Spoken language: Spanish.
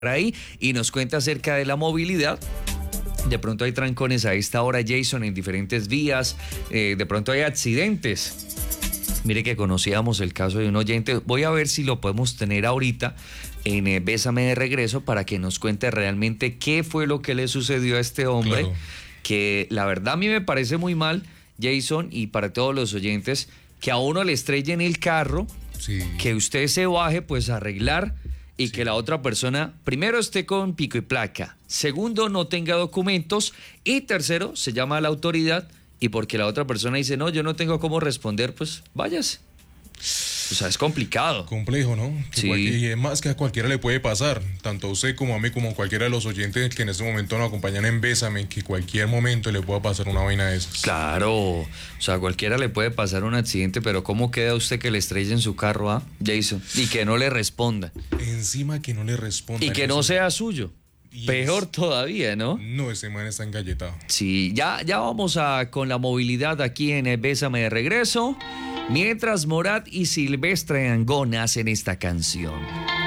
ahí y nos cuenta acerca de la movilidad. De pronto hay trancones a esta hora, Jason, en diferentes vías, de pronto hay accidentes. Mire que conocíamos el caso de un oyente, voy a ver si lo podemos tener ahorita en Bésame de Regreso para que nos cuente realmente qué fue lo que le sucedió a este hombre, claro. Que la verdad a mí me parece muy mal, Jason, y para todos los oyentes, que a uno le estrellen el carro, sí. Que usted se baje pues a arreglar y sí. Que la otra persona, primero, esté con pico y placa, segundo, no tenga documentos y tercero, se llama a la autoridad y porque la otra persona dice, no, yo no tengo cómo responder, pues váyase. O sea, es complicado. Complejo, ¿no? Sí. Y es más que a cualquiera le puede pasar, tanto a usted como a mí, como a cualquiera de los oyentes que en este momento nos acompañan en Bésame, que cualquier momento le pueda pasar una vaina de esas. Claro, o sea, a cualquiera le puede pasar un accidente, pero ¿cómo queda usted que le estrellen su carro, Jason? Y que no le responda. Encima que no le responda. Y que no sea suyo. Peor todavía, ¿no? No, ese man está engalletado. Sí, ya vamos con la movilidad aquí en Bésame de Regreso. Mientras Morat y Silvestre Angón hacen esta canción.